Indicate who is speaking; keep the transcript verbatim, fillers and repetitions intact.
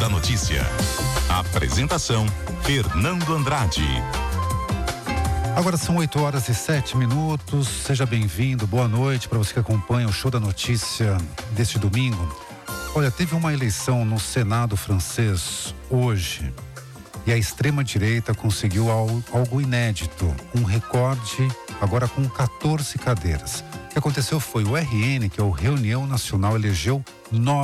Speaker 1: da Notícia. Apresentação, Fernando Andrade.
Speaker 2: Agora são oito horas e sete minutos. Seja bem-vindo, boa noite para você que acompanha o Show da Notícia deste domingo. Olha, teve uma eleição no Senado francês hoje e a extrema-direita conseguiu algo inédito, um recorde agora com quatorze cadeiras. O que aconteceu foi o R N, que é o Reunião Nacional, elegeu nove